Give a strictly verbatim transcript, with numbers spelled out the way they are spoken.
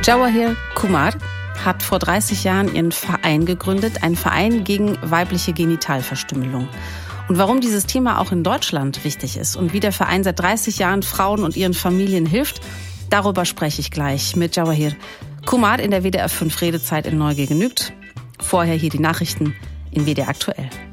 Jawahir Kumar hat vor dreißig Jahren ihren Verein gegründet, einen Verein gegen weibliche Genitalverstümmelung. Und warum dieses Thema auch in Deutschland wichtig ist und wie der Verein seit dreißig Jahren Frauen und ihren Familien hilft, darüber spreche ich gleich mit Jawahir Kumar in der W D R fünf Redezeit in Neugier genügt. Vorher hier die Nachrichten in W D R aktuell.